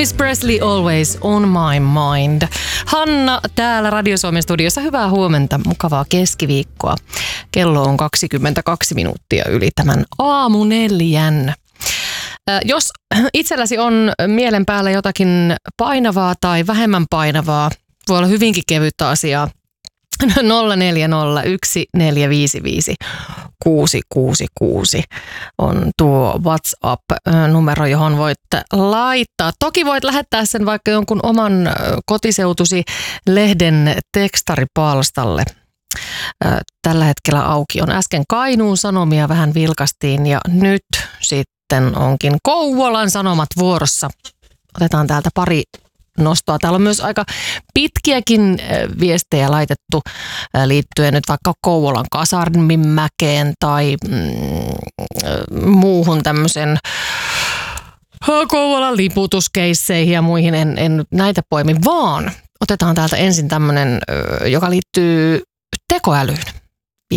Elvis Presley Always on my mind. Hanna täällä Radio Suomen studiossa. Hyvää huomenta, mukavaa keskiviikkoa. Kello on 22 minuuttia yli tämän aamu 4. Jos itselläsi on mielen päällä jotakin painavaa tai vähemmän painavaa, voi olla hyvinkin kevyttä asiaa. 0401455666 on tuo WhatsApp-numero, johon voitte laittaa. Toki voit lähettää sen vaikka jonkun oman kotiseutusi lehden tekstaripalstalle. Tällä hetkellä auki on. Äsken Kainuun Sanomia vähän vilkastiin ja nyt sitten onkin Kouvolan Sanomat vuorossa. Otetaan täältä pari nostoa. Täällä on myös aika pitkiäkin viestejä laitettu liittyen nyt vaikka Kouvolan Kasarminmäkeen tai muuhun tämmöisen Kouvolan liputuskeisseihin ja muihin. En näitä poimi, vaan otetaan täältä ensin tämmöinen, joka liittyy tekoälyyn.